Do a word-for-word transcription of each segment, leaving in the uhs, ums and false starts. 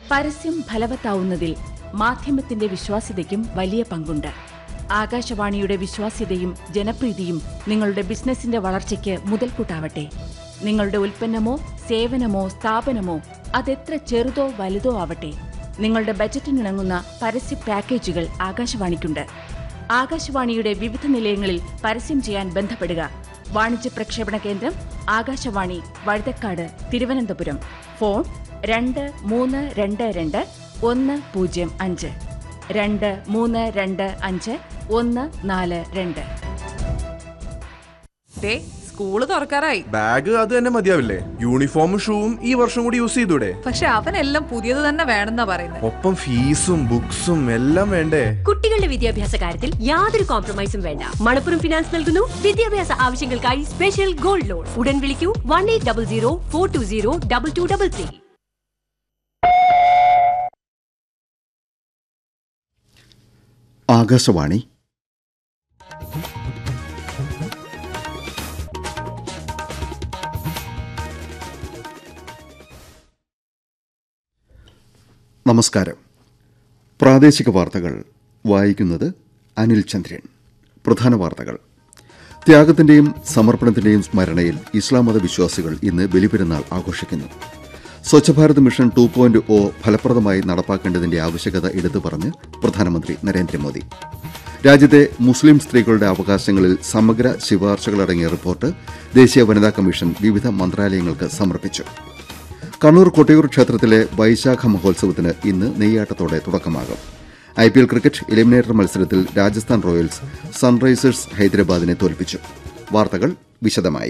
പരസ്യം ഫലവത്താവുന്നതിൽ മാധ്യമത്തിന്റെ വിശ്വാസ്യതയ്ക്കും വലിയ പങ്കുണ്ട്. ആകാശവാണിയുടെ വിശ്വാസ്യതയും ജനപ്രീതിയും നിങ്ങളുടെ ബിസിനസിന്റെ വളർച്ചയ്ക്ക് മുതൽക്കൂട്ടാവട്ടെ. നിങ്ങളുടെ ഉൽപ്പന്നമോ സേവനമോ സ്ഥാപനമോ അതെത്ര ചെറുതോ വലുതോ ആവട്ടെ, നിങ്ങളുടെ ബജറ്റിനിണങ്ങുന്ന പരസ്യ പാക്കേജുകൾ ആകാശവാണിക്കുണ്ട്. ആകാശവാണിയുടെ വിവിധ നിലയങ്ങളിൽ പരസ്യം ചെയ്യാൻ ബന്ധപ്പെടുക. വാണിജ്യ പ്രക്ഷേപണ കേന്ദ്രം ആകാശവാണി, വഴുതക്കാട്, തിരുവനന്തപുരം. ഫോൺ രണ്ട് മൂന്ന് രണ്ട് രണ്ട് ഒന്ന് പൂജ്യം അഞ്ച് രണ്ട് മൂന്ന് രണ്ട് അഞ്ച് ഒന്ന് നാല് രണ്ട്. സ്കൂള് തുറക്കാറായി. ബാഗ് അത് തന്നെ മതിയാവില്ലേ? യൂണിഫോമും ഷൂവും ഈ വർഷം കൂടി യൂസ് ചെയ്തൂടെ? പക്ഷെ അവനെല്ലാം പുതിയത് തന്നെ വേണമെന്നാ പറയുന്നത്. ഒപ്പം ഫീസും ബുക്സും എല്ലാം വേണ്ടേ? കുട്ടികളുടെ വിദ്യാഭ്യാസ കാര്യത്തിൽ യാതൊരു കോംപ്രമൈസും വേണ്ട. മണപ്പുറം ഫിനാൻസ് നൽകുന്നു വിദ്യാഭ്യാസ ആവശ്യങ്ങൾക്കായി സ്പെഷ്യൽ ഗോൾഡ് ലോൺ. ഉടൻ വിളിക്കൂ one eight double zero four to zero double two double three. Akashvani. നമസ്കാരം. പ്രാദേശിക വാർത്തകൾ വായിക്കുന്നത് അനിൽ ചന്ദ്രൻ. പ്രധാന വാർത്തകൾ. ത്യാഗത്തിന്റെയും സമർപ്പണത്തിന്റെയും സ്മരണയിൽ ഇസ്ലാം മത വിശ്വാസികൾ ഇന്ന് ബലിപെരുന്നാൾ ആഘോഷിക്കുന്നു. Swachh Bharat mission two point O ഫലപ്രദമായി നടപ്പാക്കേണ്ടതിന്റെ ആവശ്യകത എടുത്തു പറഞ്ഞ് പ്രധാനമന്ത്രി നരേന്ദ്രമോദി. രാജ്യത്തെ മുസ്ലിം സ്ത്രീകളുടെ അവകാശങ്ങളിൽ സമഗ്ര ശുപാർശകളടങ്ങിയ റിപ്പോർട്ട് ദേശീയ വനിതാ കമ്മീഷൻ വിവിധ മന്ത്രാലയങ്ങൾക്ക് സമർപ്പിച്ചു. കണ്ണൂർ കൊട്ടിയൂർ ക്ഷേത്രത്തിലെ വൈശാഖ മഹോത്സവത്തിന് ഇന്ന് നെയ്യാട്ടത്തോടെ തുടക്കമാകും. I P L cricket eliminator മത്സരത്തിൽ രാജസ്ഥാൻ റോയൽസ് സൺറൈസേഴ്സ് ഹൈദരാബാദിനെ തോൽപ്പിച്ചു. വാർത്തകൾ വിശദമായി.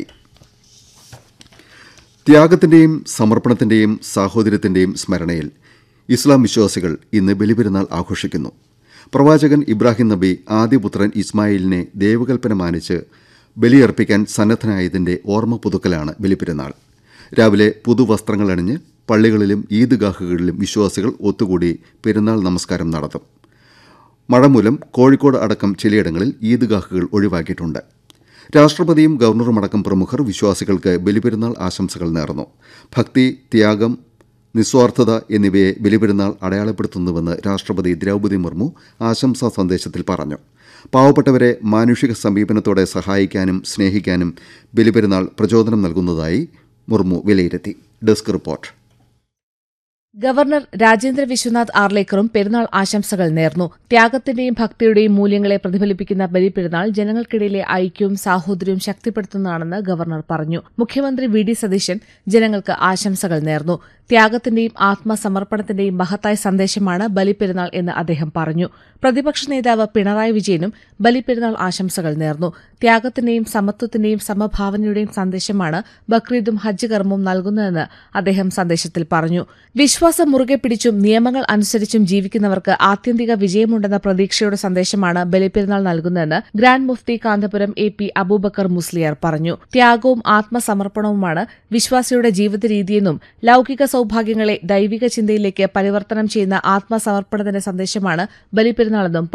ത്യാഗത്തിന്റെയും സമർപ്പണത്തിന്റെയും സാഹോദര്യത്തിന്റെയും സ്മരണയിൽ ഇസ്ലാം വിശ്വാസികൾ ഇന്ന് ബലിപെരുന്നാൾ ആഘോഷിക്കുന്നു. പ്രവാചകൻ ഇബ്രാഹിം നബി ആദ്യപുത്രൻ ഇസ്മായിലിനെ ദൈവകൽപ്പന മാനിച്ച് ബലിയർപ്പിക്കാൻ സന്നദ്ധനായതിന്റെ ഓർമ്മ പുതുക്കലാണ് ബലിപെരുന്നാൾ. രാവിലെ പുതുവസ്ത്രങ്ങൾ അണിഞ്ഞ് പള്ളികളിലും ഈദ്ഗാഹുകളിലും വിശ്വാസികൾ ഒത്തുകൂടി പെരുന്നാൾ നമസ്കാരം നടത്തും. മഴ മൂലം കോഴിക്കോട് അടക്കം ചിലയിടങ്ങളിൽ ഈദ്ഗാഹുകൾ ഒഴിവാക്കിയിട്ടുണ്ട്. രാഷ്ട്രപതിയും ഗവർണറുമടക്കം പ്രമുഖർ വിശ്വാസികൾക്ക് ബലിപെരുന്നാൾ ആശംസകൾ നേർന്നു. ഭക്തി, ത്യാഗം, നിസ്വാർത്ഥത എന്നിവയെ ബലിപെരുന്നാൾ അടയാളപ്പെടുത്തുന്നുവെന്ന് രാഷ്ട്രപതി ദ്രൌപദി മുർമു ആശംസാ സന്ദേശത്തിൽ പറഞ്ഞു. പാവപ്പെട്ടവരെ മാനുഷിക സമീപനത്തോടെ സഹായിക്കാനും സ്നേഹിക്കാനും ബലിപെരുന്നാൾ പ്രചോദനം നൽകുന്നതായി മുർമു വിലയിരുത്തി. Desk report. Governor Rajendra Vishwanath ആർലേക്കറും പെരുന്നാൾ ആശംസകൾ നേർന്നു. ത്യാഗത്തിന്റെയും ഭക്തിയുടെയും മൂല്യങ്ങളെ പ്രതിഫലിപ്പിക്കുന്ന ബലിപെരുന്നാൾ ജനങ്ങൾക്കിടയിലെ ഐക്യവും സാഹോദര്യവും ശക്തിപ്പെടുത്തുന്നതാണെന്ന് ഗവർണർ പറഞ്ഞു. മുഖ്യമന്ത്രി വി ഡി സതീശൻ ജനങ്ങൾക്ക് ആശംസകൾ നേർന്നു. ത്യാഗത്തിന്റെയും ആത്മസമർപ്പണത്തിന്റെയും മഹത്തായ സന്ദേശമാണ് ബലിപെരുന്നാൾ എന്ന് അദ്ദേഹം പറഞ്ഞു. പ്രതിപക്ഷ നേതാവ് പിണറായി വിജയനും ബലിപെരുന്നാൾ ആശംസകൾ നേർന്നു. ത്യാഗത്തിന്റെയും സമത്വത്തിന്റെയും സമഭാവനയുടെയും സന്ദേശമാണ് ബക്രീദും ഹജ്ജ് കർമ്മവും നൽകുന്നതെന്ന് അദ്ദേഹം സന്ദേശത്തിൽ പറഞ്ഞു. വിശ്വാസം മുറുകെ പിടിച്ചും നിയമങ്ങൾ അനുസരിച്ചും ജീവിക്കുന്നവർക്ക് ആത്യന്തിക വിജയമുണ്ടെന്ന പ്രതീക്ഷയുടെ സന്ദേശമാണ് ബലിപെരുന്നാൾ നൽകുന്നതെന്ന് grand Mufti Kanthapuram A P Abubakar Musliyar പറഞ്ഞു. ത്യാഗവും ആത്മസമർപ്പണവുമാണ് വിശ്വാസിയുടെ ജീവിതരീതിയെന്നും ലൌകിക സൌഭാഗ്യങ്ങളെ ദൈവിക ചിന്തയിലേക്ക് പരിവർത്തനം ചെയ്യുന്ന ആത്മസമർപ്പണത്തിന്റെ സന്ദേശമാണ് ബലിപെരുന്നാളെന്നും